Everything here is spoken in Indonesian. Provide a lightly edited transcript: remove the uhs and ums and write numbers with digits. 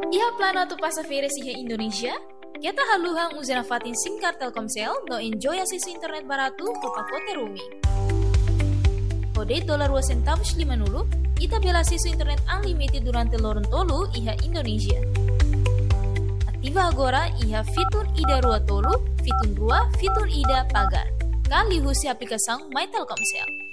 Iha plano tu passageira iha Indonesia? Kita haluhang uzina fatin singkar Telkomsel no enjoy akses internet barato ke pacote roaming. Kode $2.50 ita bela akses internet unlimited durante lorong tolu iha Indonesia. Aktiva agora iha fitur ida rua tolu, fitur rua, fitur ida pagar. Kali husi aplikasang My Telkomsel.